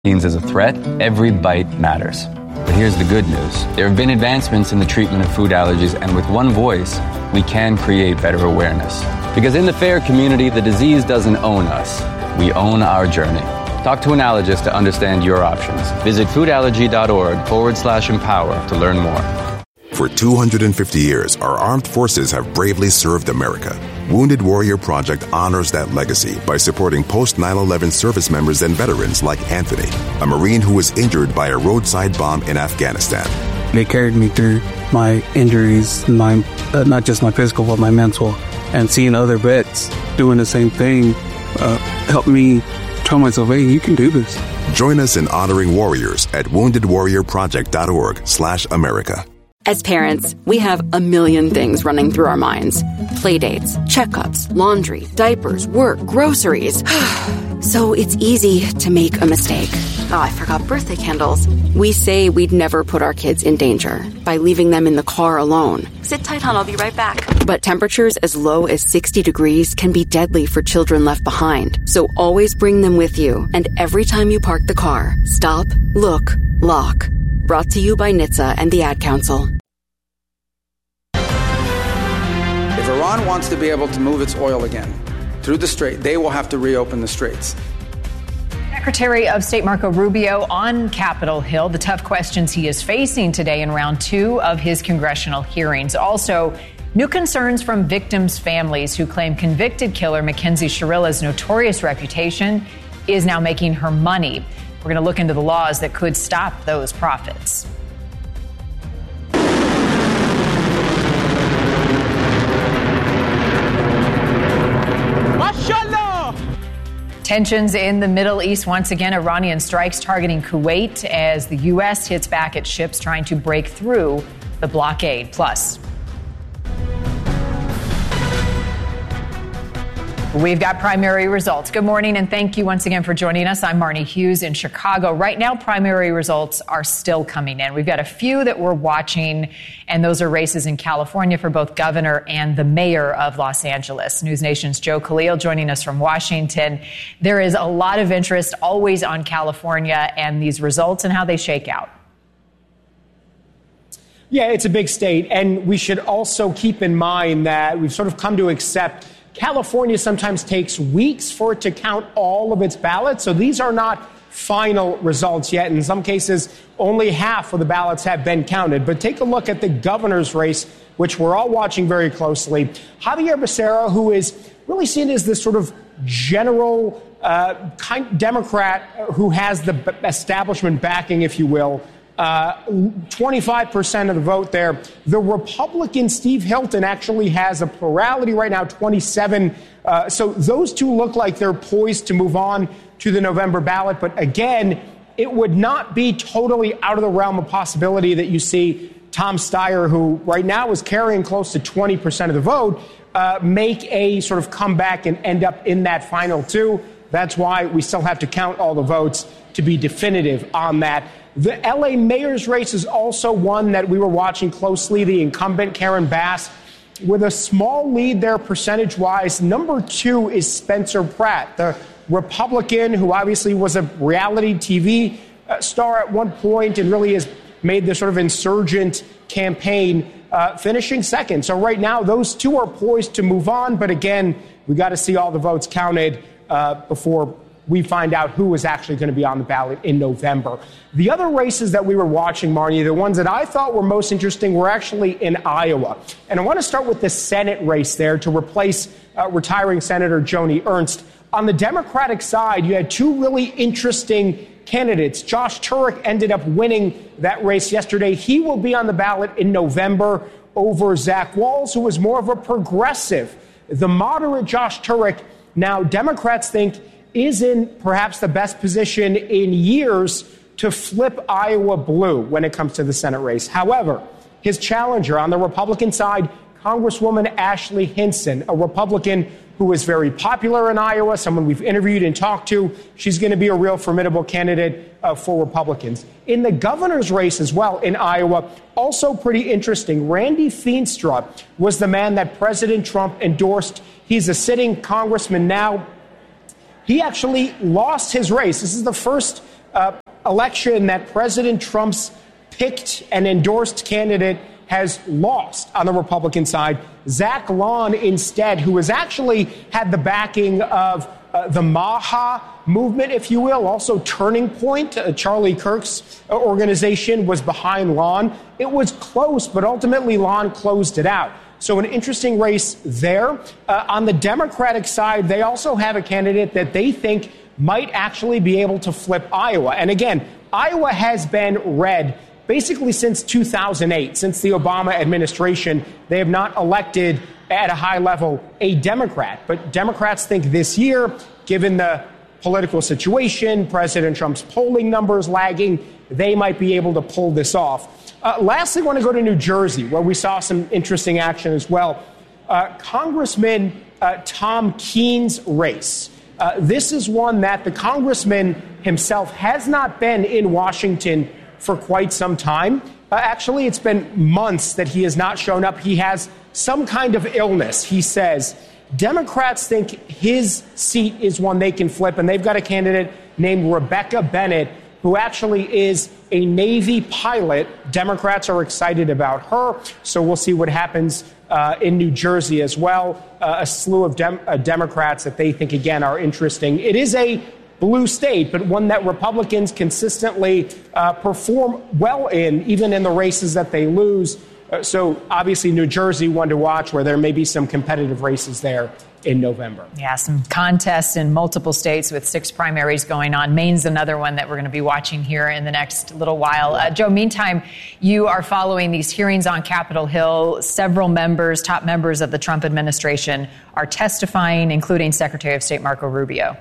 As a threat, every bite matters. But here's the good news. There have been advancements in the treatment of food allergies, and with one voice, we can create better awareness. Because in the FAIR community, the disease doesn't own us. We own our journey. Talk to an allergist to understand your options. Visit foodallergy.org/empower to learn more. For 250 years, our armed forces have bravely served America. Wounded Warrior Project honors that legacy by supporting post-9/11 service members and veterans like Anthony, a Marine who was injured by a roadside bomb in Afghanistan. They carried me through my injuries, not just my physical, but my mental. And seeing other vets doing the same thing helped me tell myself, hey, you can do this. Join us in honoring warriors at woundedwarriorproject.org/America. As parents, we have a million things running through our minds. Playdates, checkups, laundry, diapers, work, groceries. So it's easy to make a mistake. Oh, I forgot birthday candles. We say we'd never put our kids in danger by leaving them in the car alone. Sit tight, hon, I'll be right back. But temperatures as low as 60 degrees can be deadly for children left behind. So always bring them with you. And every time you park the car, stop, look, lock. Brought to you by NHTSA and the Ad Council. If Iran wants to be able to move its oil again through the strait, they will have to reopen the straits. Secretary of State Marco Rubio on Capitol Hill, the tough questions he is facing today in round 2 of his congressional hearings. Also, new concerns from victims' families who claim convicted killer Mackenzie Sharilla's notorious reputation is now making her money. We're going to look into the laws that could stop those profits. Mashallah! Tensions in the Middle East once again. Iranian strikes targeting Kuwait as the U.S. hits back at ships trying to break through the blockade. Plus, we've got primary results. Good morning, and thank you once again for joining us. I'm Marnie Hughes in Chicago. Right now, primary results are still coming in. We've got a few that we're watching, and those are races in California for both governor and the mayor of Los Angeles. News Nation's Joe Khalil joining us from Washington. There is a lot of interest always on California and these results and how they shake out. Yeah, it's a big state, and we should also keep in mind that we've sort of come to accept California sometimes takes weeks for it to count all of its ballots, so these are not final results yet. In some cases, only half of the ballots have been counted. But take a look at the governor's race, which we're all watching very closely. Javier Becerra, who is really seen as this sort of general Democrat who has the establishment backing, if you will, 25% of the vote there. The Republican Steve Hilton actually has a plurality right now, 27. So those two look like they're poised to move on to the November ballot. But again, it would not be totally out of the realm of possibility that you see Tom Steyer, who right now is carrying close to 20% of the vote, make a sort of comeback and end up in that final 2. That's why we still have to count all the votes to be definitive on that. The L.A. mayor's race is also one that we were watching closely. The incumbent, Karen Bass, with a small lead there percentage-wise. Number 2 is Spencer Pratt, the Republican who obviously was a reality TV star at one point and really has made this sort of insurgent campaign, finishing second. So right now, those two are poised to move on. But again, we got to see all the votes counted before we find out who is actually going to be on the ballot in November. The other races that we were watching, Marnie, the ones that I thought were most interesting were actually in Iowa. And I want to start with the Senate race there to replace retiring Senator Joni Ernst. On the Democratic side, you had two really interesting candidates. Josh Turek ended up winning that race yesterday. He will be on the ballot in November over Zach Walz, who is more of a progressive. The moderate Josh Turek, now Democrats think, is in perhaps the best position in years to flip Iowa blue when it comes to the Senate race. However, his challenger on the Republican side, Congresswoman Ashley Hinson, a Republican who is very popular in Iowa, someone we've interviewed and talked to. She's going to be a real formidable candidate for Republicans. In the governor's race as well in Iowa, also pretty interesting. Randy Feenstra was the man that President Trump endorsed. He's a sitting congressman now. He actually lost his race. This is the first election that President Trump's picked and endorsed candidate has lost on the Republican side. Zach Long instead, who has actually had the backing of the Maha movement, if you will, also Turning Point, Charlie Kirk's organization, was behind Long. It was close, but ultimately Long closed it out. So an interesting race there. On the Democratic side, they also have a candidate that they think might actually be able to flip Iowa. And again, Iowa has been red basically since 2008, since the Obama administration. They have not elected at a high level a Democrat. But Democrats think this year, given the political situation, President Trump's polling numbers lagging, they might be able to pull this off. Lastly, I want to go to New Jersey, where we saw some interesting action as well. Congressman Tom Keene's race. This is one that the congressman himself has not been in Washington for quite some time. Actually, it's been months that he has not shown up. He has some kind of illness, he says. Democrats think his seat is one they can flip, and they've got a candidate named Rebecca Bennett, who actually is a Navy pilot. Democrats are excited about her, so we'll see what happens in New Jersey as well. A slew of Democrats that they think, again, are interesting. It is a blue state, but one that Republicans consistently perform well in, even in the races that they lose. So obviously New Jersey, one to watch, where there may be some competitive races there in November. Yeah, some contests in multiple states with 6 primaries going on. Maine's another one that we're going to be watching here in the next little while. Joe, meantime, you are following these hearings on Capitol Hill. Several members, top members of the Trump administration, are testifying, including Secretary of State Marco Rubio.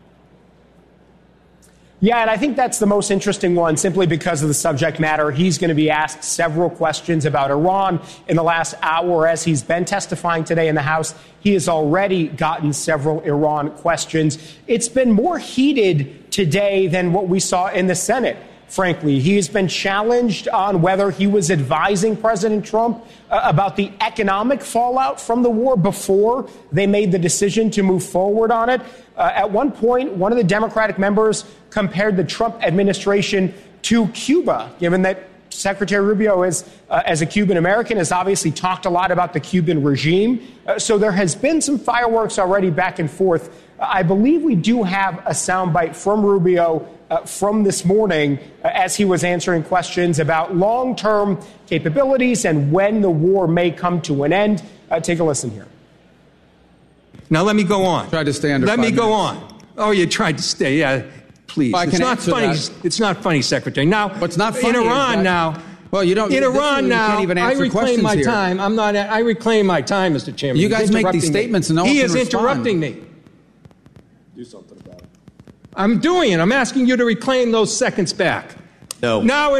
Yeah, and I think that's the most interesting one, simply because of the subject matter. He's going to be asked several questions about Iran in the last hour. As he's been testifying today in the House, he has already gotten several Iran questions. It's been more heated today than what we saw in the Senate, frankly. He has been challenged on whether he was advising President Trump about the economic fallout from the war before they made the decision to move forward on it. At one point, one of the Democratic members compared the Trump administration to Cuba, given that Secretary Rubio is, as a Cuban American, has obviously talked a lot about the Cuban regime. So there has been some fireworks already back and forth. I believe we do have a soundbite from Rubio from this morning as he was answering questions about long-term capabilities and when the war may come to an end. Take a listen here. Now let me go on. Try to stay under 5 minutes. Let me go on. Oh, you tried to stay. Yeah, please. It's not funny. It's not funny, Secretary. Now, what's not funny in Iran now. Well, you don't. In Iran now, can't even I reclaim my time. I reclaim my time, Mr. Chairman. You guys make these statements, and no one can respond. He is interrupting me. Do something about it. I'm doing it. I'm asking you to reclaim those seconds back. No. Now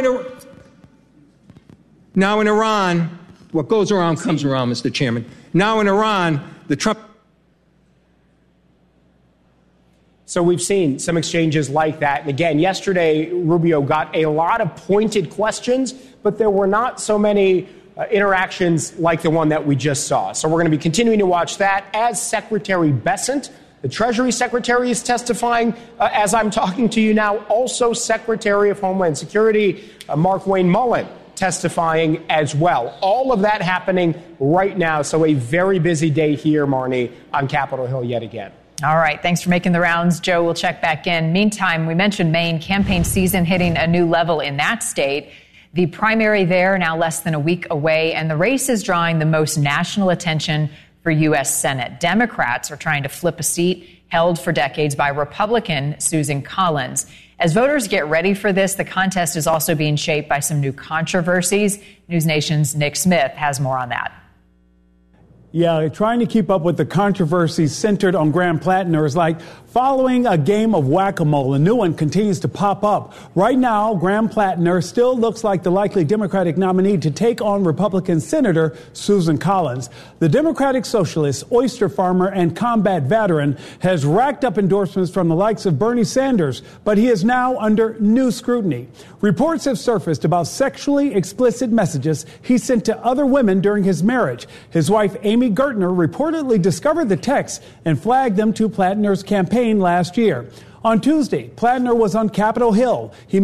in Iran, what goes around comes around, Mr. Chairman. Now in Iran, the Trump. So we've seen some exchanges like that. And again, yesterday, Rubio got a lot of pointed questions, but there were not so many interactions like the one that we just saw. So we're going to be continuing to watch that as Secretary Bessent, the Treasury Secretary, is testifying as I'm talking to you now. Also, Secretary of Homeland Security, Markwayne Mullin, testifying as well. All of that happening right now. So a very busy day here, Marnie, on Capitol Hill yet again. All right. Thanks for making the rounds, Joe. We'll check back in. Meantime, we mentioned Maine campaign season hitting a new level in that state. The primary there now less than a week away, and the race is drawing the most national attention for U.S. Senate. Democrats are trying to flip a seat held for decades by Republican Susan Collins. As voters get ready for this, the contest is also being shaped by some new controversies. News Nation's Nick Smith has more on that. Yeah, trying to keep up with the controversies centered on Graham Plattner is like following a game of whack-a-mole. A new one continues to pop up. Right now, Graham Plattner still looks like the likely Democratic nominee to take on Republican Senator Susan Collins. The Democratic socialist, oyster farmer, and combat veteran has racked up endorsements from the likes of Bernie Sanders, but he is now under new scrutiny. Reports have surfaced about sexually explicit messages he sent to other women during his marriage. His wife, Amy Gertner, reportedly discovered the texts and flagged them to Plattner's campaign last year. On Tuesday, Plattner was on Capitol Hill. He